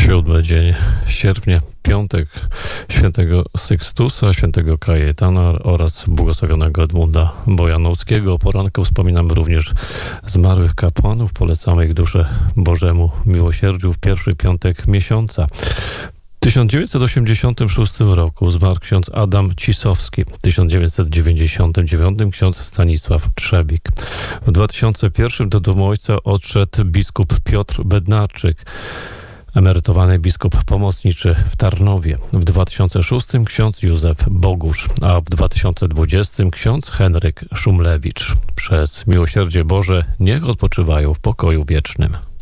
7 dzień sierpnia, piątek świętego Sykstusa, świętego Kajetana oraz błogosławionego Edmunda Bojanowskiego. O poranku wspominamy również zmarłych kapłanów. Polecamy ich duszę Bożemu miłosierdziu w pierwszy piątek miesiąca. W 1986 roku zmarł ksiądz Adam Cisowski, w 1999 ksiądz Stanisław Trzebik. W 2001 do domu ojca odszedł biskup Piotr Bednarczyk, emerytowany biskup pomocniczy w Tarnowie. W 2006 ksiądz Józef Bogusz, a w 2020 ksiądz Henryk Szumlewicz. Przez miłosierdzie Boże niech odpoczywają w pokoju wiecznym.